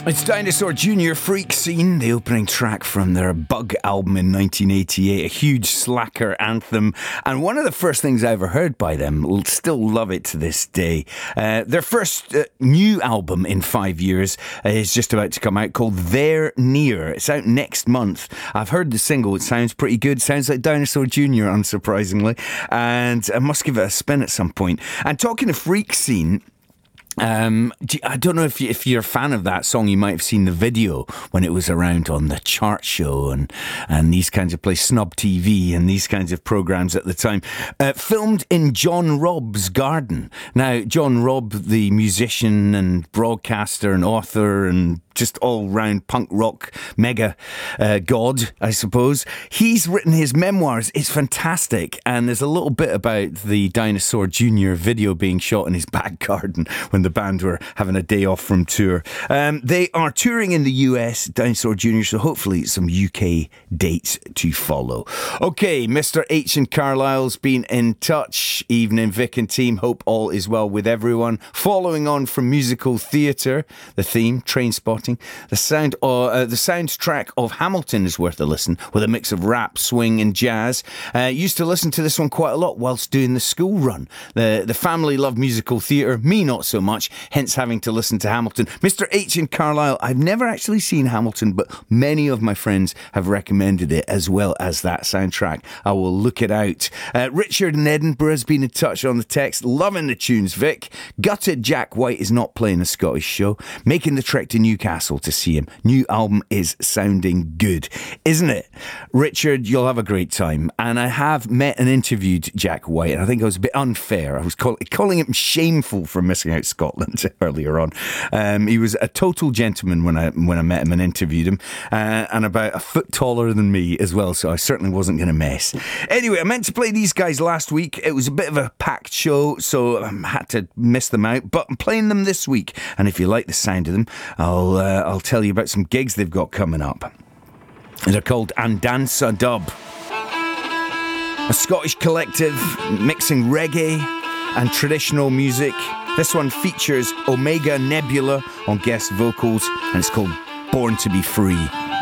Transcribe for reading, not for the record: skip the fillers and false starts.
It's Dinosaur Jr. Freak Scene, the opening track from their Bug album in 1988, a huge slacker anthem, and one of the first things I ever heard by them. Still love it to this day. Their first new album in 5 years is just about to come out, called They're Near. It's out next month. I've heard the single, it sounds pretty good, sounds like Dinosaur Jr. unsurprisingly, and I must give it a spin at some point. And talking of Freak Scene, I don't know if you're a fan of that song. You might have seen the video when it was around on the Chart Show and these kinds of places, Snub TV and these kinds of programmes at the time. Filmed in John Robb's garden. Now, John Robb, the musician and broadcaster and author and just all-round punk rock mega god, I suppose. He's written his memoirs. It's fantastic. And there's a little bit about the Dinosaur Jr. video being shot in his back garden when the band were having a day off from tour. They are touring in the US, Dinosaur Jr., so hopefully some UK dates to follow. Okay, Mr. H and Carlisle's been in touch. Evening, Vic and team. Hope all is well with everyone. Following on from musical theatre, the theme, Trainspotting. The soundtrack of Hamilton is worth a listen, with a mix of rap, swing and jazz. Used to listen to this one quite a lot whilst doing the school run. The family love musical theatre, me not so much, hence having to listen to Hamilton. Mr. H in Carlisle, I've never actually seen Hamilton, but many of my friends have recommended it, as well as that soundtrack. I will look it out. Richard in Edinburgh has been in touch on the text. Loving the tunes, Vic. Gutted Jack White is not playing a Scottish show. Making the trek to Newcastle to see him. New album is sounding good, isn't it? Richard, you'll have a great time. And I have met and interviewed Jack White, and I think I was a bit unfair. I was calling him shameful for missing out Scotland earlier on. He was a total gentleman when I met him and interviewed him, and about a foot taller than me as well, so I certainly wasn't going to mess. Anyway, I meant to play these guys last week. It was a bit of a packed show, so I had to miss them out, but I'm playing them this week, and if you like the sound of them, I'll tell you about some gigs they've got coming up. They're called Andansa Dub, a Scottish collective mixing reggae and traditional music. This one features Omega Nebula on guest vocals, and it's called Born to be Free.